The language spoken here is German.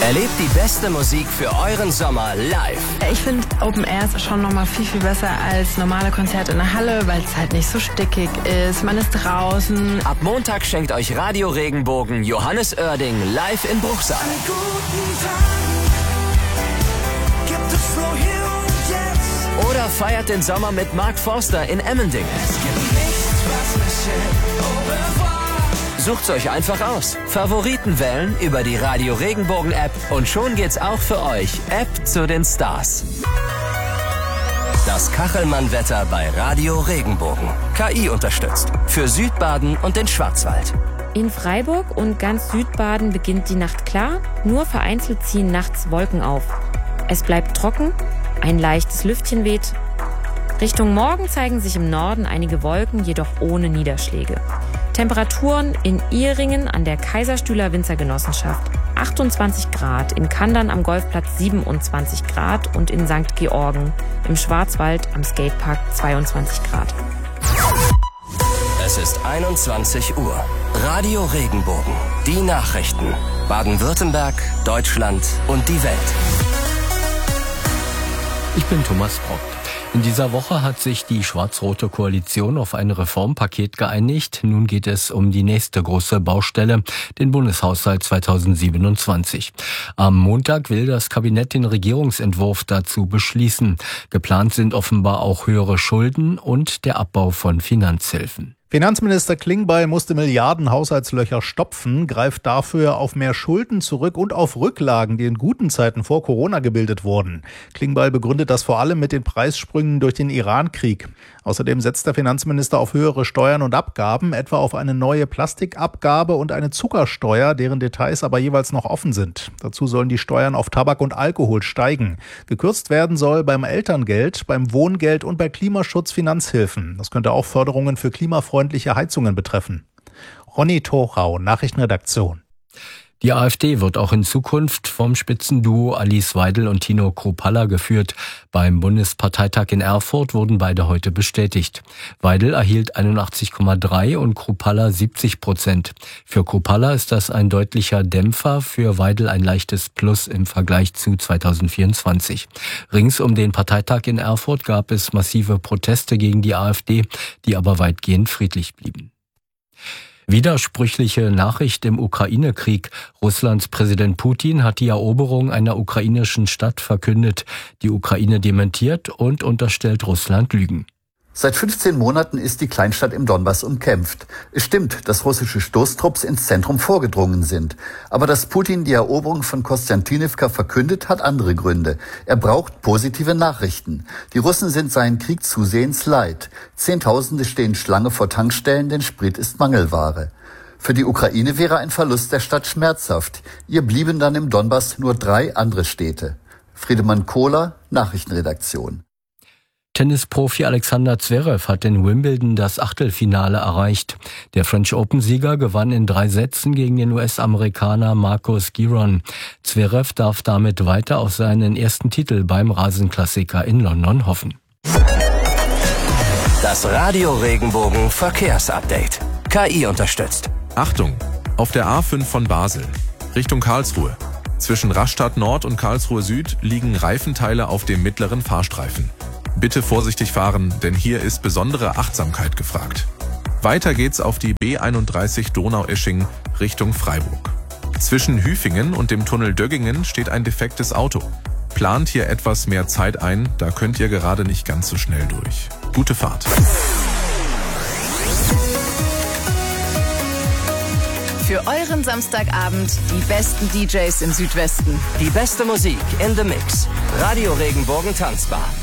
Erlebt die beste Musik für euren Sommer live. Ich finde Open Air ist schon nochmal viel, viel besser als normale Konzerte in der Halle, weil es halt nicht so stickig ist. Man ist draußen. Ab Montag schenkt euch Radio Regenbogen Johannes Oerding live in Bruchsal. Oder feiert den Sommer mit Mark Forster in Emmendingen. Sucht's euch einfach aus. Favoriten wählen über die Radio Regenbogen App und schon geht's auch für euch. App zu den Stars. Das Kachelmann-Wetter bei Radio Regenbogen. KI unterstützt. Für Südbaden und den Schwarzwald. In Freiburg und ganz Südbaden beginnt die Nacht klar. Nur vereinzelt ziehen nachts Wolken auf. Es bleibt trocken. Ein leichtes Lüftchen weht. Richtung Morgen zeigen sich im Norden einige Wolken, jedoch ohne Niederschläge. Temperaturen in Ihringen an der Kaiserstühler Winzergenossenschaft 28 Grad, in Kandern am Golfplatz 27 Grad und in St. Georgen im Schwarzwald am Skatepark 22 Grad. Es ist 21 Uhr. Radio Regenbogen. Die Nachrichten. Baden-Württemberg, Deutschland und die Welt. Ich bin Thomas Brock. In dieser Woche hat sich die schwarz-rote Koalition auf ein Reformpaket geeinigt. Nun geht es um die nächste große Baustelle, den Bundeshaushalt 2027. Am Montag will das Kabinett den Regierungsentwurf dazu beschließen. Geplant sind offenbar auch höhere Schulden und der Abbau von Finanzhilfen. Finanzminister Klingbeil musste Milliarden Haushaltslöcher stopfen, greift dafür auf mehr Schulden zurück und auf Rücklagen, die in guten Zeiten vor Corona gebildet wurden. Klingbeil begründet das vor allem mit den Preissprüngen durch den Iran-Krieg. Außerdem setzt der Finanzminister auf höhere Steuern und Abgaben, etwa auf eine neue Plastikabgabe und eine Zuckersteuer, deren Details aber jeweils noch offen sind. Dazu sollen die Steuern auf Tabak und Alkohol steigen. Gekürzt werden soll beim Elterngeld, beim Wohngeld und bei Klimaschutzfinanzhilfen. Das könnte auch Förderungen für klimafreundliche Heizungen betreffen. Ronny Torau, Nachrichtenredaktion. Die AfD wird auch in Zukunft vom Spitzenduo Alice Weidel und Tino Kruppalla geführt. Beim Bundesparteitag in Erfurt wurden beide heute bestätigt. Weidel erhielt 81,3 und Kruppalla 70%. Für Kruppalla ist das ein deutlicher Dämpfer, für Weidel ein leichtes Plus im Vergleich zu 2024. Rings um den Parteitag in Erfurt gab es massive Proteste gegen die AfD, die aber weitgehend friedlich blieben. Widersprüchliche Nachricht im Ukraine-Krieg. Russlands Präsident Putin hat die Eroberung einer ukrainischen Stadt verkündet. Die Ukraine dementiert und unterstellt Russland Lügen. Seit 15 Monaten ist die Kleinstadt im Donbass umkämpft. Es stimmt, dass russische Stoßtrupps ins Zentrum vorgedrungen sind. Aber dass Putin die Eroberung von Kostjantinivka verkündet, hat andere Gründe. Er braucht positive Nachrichten. Die Russen sind seinen Krieg zusehends leid. Zehntausende stehen Schlange vor Tankstellen, denn Sprit ist Mangelware. Für die Ukraine wäre ein Verlust der Stadt schmerzhaft. Ihr blieben dann im Donbass nur 3 andere Städte. Friedemann Kohler, Nachrichtenredaktion. Tennisprofi Alexander Zverev hat in Wimbledon das Achtelfinale erreicht. Der French Open-Sieger gewann in 3 Sätzen gegen den US-Amerikaner Marcus Giron. Zverev darf damit weiter auf seinen ersten Titel beim Rasenklassiker in London hoffen. Das Radio Regenbogen Verkehrsupdate. KI unterstützt. Achtung! Auf der A5 von Basel, Richtung Karlsruhe. Zwischen Rastatt Nord und Karlsruhe Süd liegen Reifenteile auf dem mittleren Fahrstreifen. Bitte vorsichtig fahren, denn hier ist besondere Achtsamkeit gefragt. Weiter geht's auf die B31 Donaueschingen Richtung Freiburg. Zwischen Hüfingen und dem Tunnel Döggingen steht ein defektes Auto. Plant hier etwas mehr Zeit ein, da könnt ihr gerade nicht ganz so schnell durch. Gute Fahrt. Für euren Samstagabend die besten DJs im Südwesten. Die beste Musik in the Mix. Radio Regenbogen tanzbar.